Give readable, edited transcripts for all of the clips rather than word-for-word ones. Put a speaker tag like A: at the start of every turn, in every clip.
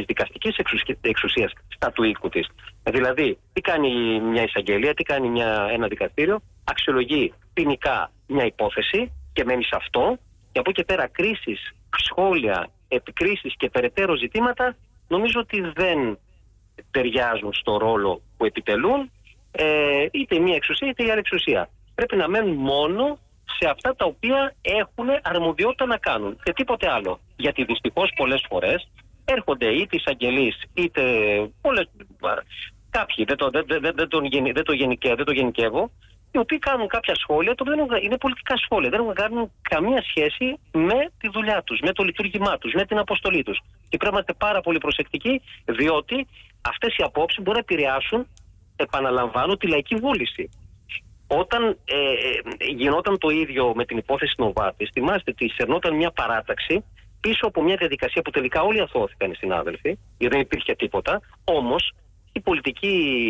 A: της δικαστικής εξουσίας στα του οίκου της. Δηλαδή, τι κάνει μια εισαγγελία, τι κάνει ένα δικαστήριο, αξιολογεί ποινικά μια υπόθεση και μένει σε αυτό, και από εκεί και πέρα κρίσεις, σχόλια, επικρίσεις και περαιτέρω ζητήματα νομίζω ότι δεν ταιριάζουν στο ρόλο που επιτελούν είτε η μία εξουσία είτε η άλλη εξουσία. Πρέπει να μένουν μόνο σε αυτά τα οποία έχουν αρμοδιότητα να κάνουν και τίποτε άλλο. Γιατί δυστυχώς πολλές φορές έρχονται είτε εισαγγελείς είτε κάποιοι, δεν το γενικεύω, οι οποίοι κάνουν κάποια σχόλια, το οποίο είναι πολιτικά σχόλια, δεν έχουν κάνουν καμία σχέση με τη δουλειά τους, με το λειτουργήμά τους, με την αποστολή τους. Και πρέπει να είστε πάρα πολύ προσεκτικοί, διότι αυτές οι απόψεις μπορεί να επηρεάσουν, επαναλαμβάνω, τη λαϊκή βούληση. Όταν γινόταν το ίδιο με την υπόθεση Νοβάτης, θυμάστε ότι σερνόταν μια παράταξη πίσω από μια διαδικασία που τελικά όλοι αθώθηκαν οι συνάδελφοι, γιατί δεν υπήρχε τίποτα, όμως η πολιτική.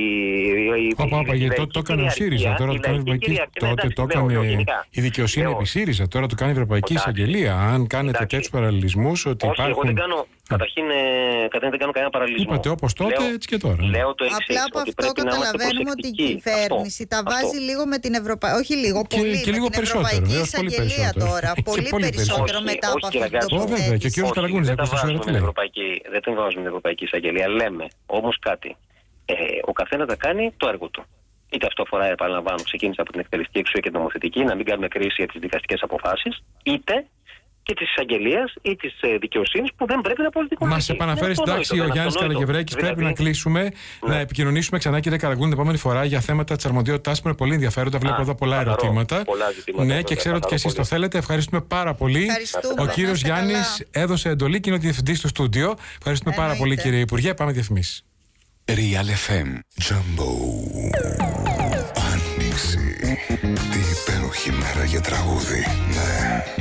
B: Το έκανε ο ΣΥΡΙΖΑ. Τώρα το κάνει η δικαιοσύνη επί ΣΥΡΙΖΑ. Τώρα το κάνει η Ευρωπαϊκή Εισαγγελία. Αν κάνετε τέτοιους παραλληλισμούς, ότι
A: όχι,
B: υπάρχουν.
A: Εγώ δεν κάνω. Καταρχήν δεν κάνω κανένα παραλληλισμό.
B: Είπατε όπως τότε, έτσι και τώρα.
A: Λέω το εξής.
C: Απλά από αυτό καταλαβαίνουμε ότι η κυβέρνηση τα βάζει λίγο με την Ευρωπαϊκή. Όχι λίγο, πολύ. Και λίγο περισσότερο. Ευρωπαϊκή Εισαγγελία τώρα. Πολύ περισσότερο μετά από αυτό το τοποθέτηση.
B: Βέβαια, και ο κ. Καραγκούνης
A: δεν την βάζουμε την Ευρωπαϊκή Εισαγγελία. Λέμε όμως κάτι. Ο καθένας θα κάνει το έργο του. Είτε αυτό αφορά, επαναλαμβάνω, ξεκίνησε από την εκτελεστική εξουσία και την νομοθετική, να μην κάνουμε κρίση για τις δικαστικές αποφάσεις, είτε και της εισαγγελίας ή της δικαιοσύνης που δεν πρέπει να πολιτικοποιηθεί.
B: Μας επαναφέρει στην τάξη ο Γιάννης Καλαγευρέκης. Πρέπει να κλείσουμε, να επικοινωνήσουμε ξανά, κύριε Καραγκούνη, την επόμενη φορά για θέματα της αρμοδιότητάς που είναι πολύ ενδιαφέροντα. Βλέπω εδώ πολλά ερωτήματα. Ναι, και ξέρω ότι και εσείς το θέλετε. Ευχαριστούμε πάρα πολύ. Ο κύριος Γιάννης έδωσε εντολή και είναι ο διευθυντής του στούντιο. Ευχαριστούμε πάρα πολύ, κύριε Υπουργέ. Πάμε διαφημίσεις.
D: Real FM Jumbo. Άνοιξη. Τι υπέροχη μέρα για τραγούδι. Ναι.